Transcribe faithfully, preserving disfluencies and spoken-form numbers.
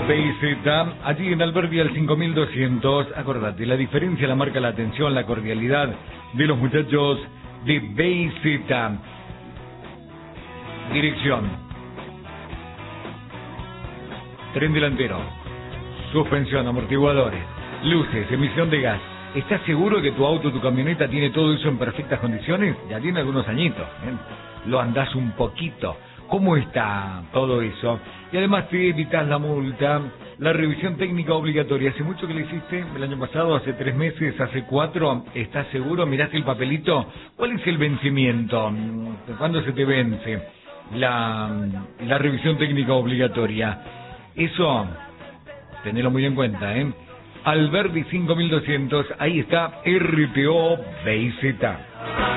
B I Z, allí en Alberdi al cinco mil doscientos. Acordate, la diferencia la marca la atención, la cordialidad de los muchachos de B I Z. Dirección: tren delantero, suspensión, amortiguadores, luces, emisión de gas. ¿Estás seguro que tu auto, tu camioneta tiene todo eso en perfectas condiciones? Ya tiene algunos añitos, ¿eh? Lo andás un poquito. ¿Cómo está todo eso? Y además te evitas la multa, la revisión técnica obligatoria. ¿Hace mucho que le hiciste? ¿El año pasado? ¿Hace tres meses? ¿Hace cuatro? ¿Estás seguro? ¿Miraste el papelito? ¿Cuál es el vencimiento? ¿Cuándo se te vence la, la revisión técnica obligatoria? Eso, tenelo muy en cuenta, ¿eh? Alberdi cinco mil doscientos, ahí está R T O B I Z.